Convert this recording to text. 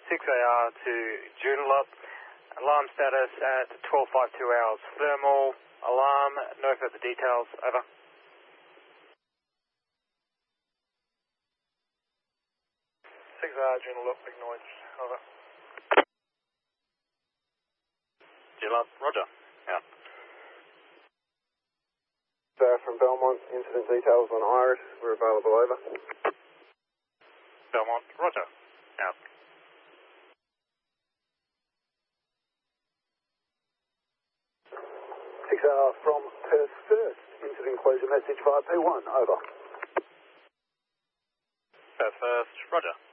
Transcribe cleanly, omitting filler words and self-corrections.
6AR to Joondalup. Alarm status at 12:52 hours. Thermal alarm, no further details, over. Joondalup, acknowledged, over. Joondalup, roger, out. From Belmont, incident details on Iris, we're available, over. Belmont, roger, out. From Perth First, incident closure message 5P1, over. Perth First, roger.